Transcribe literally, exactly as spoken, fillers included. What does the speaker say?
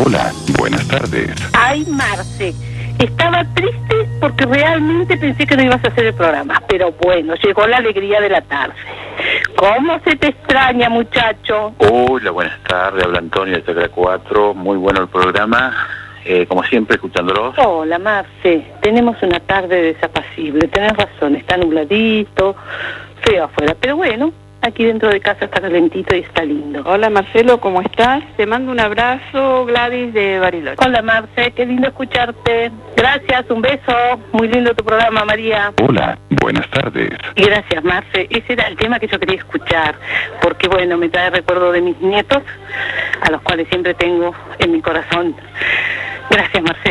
Hola, buenas tardes. Ay, Marce, estaba triste porque realmente pensé que no ibas a hacer el programa, pero bueno, llegó la alegría de la tarde. ¿Cómo se te extraña, muchacho? Hola, buenas tardes, habla Antonio de Tecla cuatro, muy bueno el programa, eh, como siempre escuchándolos. Hola, Marce, tenemos una tarde desapacible, tenés razón, está nubladito, feo afuera, pero bueno, aquí dentro de casa está calentito y está lindo. Hola Marcelo, ¿cómo estás? Te mando un abrazo, Gladys de Bariloche. Hola, Marce, qué lindo escucharte. Gracias, un beso, muy lindo tu programa, María. Hola, buenas tardes. Gracias, Marce, ese era el tema que yo quería escuchar, porque bueno, me trae recuerdo de mis nietos, a los cuales siempre tengo en mi corazón. Gracias, Marce.